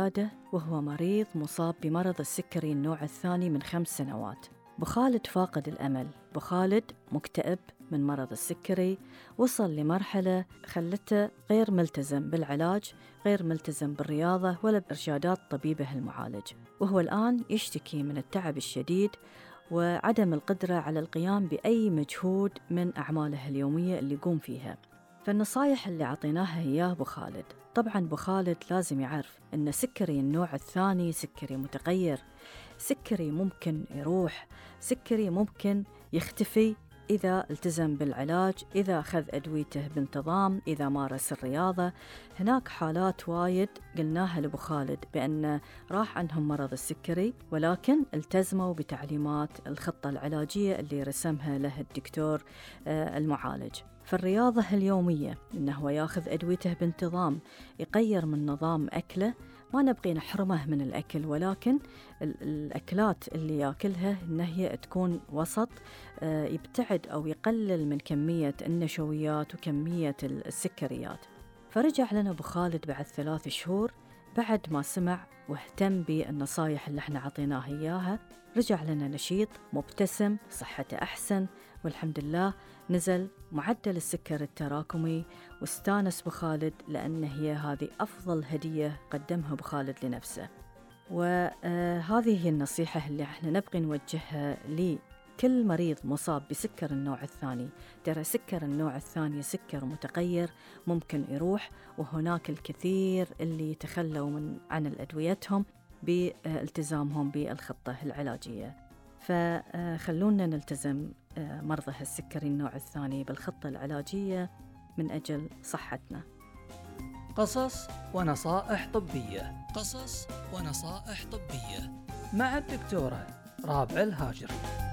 بالعيادة وهو مريض مصاب بمرض السكري النوع الثاني من 5 سنوات. أبو خالد فاقد الأمل. أبو خالد مكتئب من مرض السكري، وصل لمرحلة خلته غير ملتزم بالعلاج، غير ملتزم بالرياضة ولا بإرشادات طبيبه المعالج، وهو الآن يشتكي من التعب الشديد وعدم القدرة على القيام بأي مجهود من أعماله اليومية اللي يقوم فيها. فالنصايح اللي عطيناها إياه أبو خالد، طبعاً أبو خالد لازم يعرف أن سكري النوع الثاني سكري متغير، سكري ممكن يروح، سكري ممكن يختفي إذا التزم بالعلاج، إذا أخذ أدويته بانتظام، إذا مارس الرياضة. هناك حالات وايد قلناها لأبو خالد بأن راح عنهم مرض السكري ولكن التزموا بتعليمات الخطة العلاجية اللي رسمها له الدكتور المعالج. فالرياضة اليومية إنه ياخذ أدويته بانتظام، يغير من نظام أكله، ما نبغي نحرمه من الأكل، ولكن الأكلات اللي يأكلها إنه هي تكون وسط، يبتعد أو يقلل من كمية النشويات وكمية السكريات. فرجع لنا أبو خالد بعد 3 شهور بعد ما سمع واهتم بالنصايح اللي احنا عطيناه إياها، رجع لنا نشيط مبتسم، صحته أحسن، والحمد لله نزل معدل السكر التراكمي. واستانس أبو خالد لأن هي هذه أفضل هدية قدمها أبو خالد لنفسه. وهذه هي النصيحة اللي احنا نبغي نوجهها لكل مريض مصاب بسكر النوع الثاني. ترى سكر النوع الثاني سكر متغير، ممكن يروح، وهناك الكثير اللي تخلوا عن أدويتهم بالتزامهم بالخطة العلاجية. فخلونا نلتزم مرضى السكري النوع الثاني بالخطة العلاجية من أجل صحتنا. قصص ونصائح طبية. قصص ونصائح طبية مع الدكتورة رابعة الهاجري.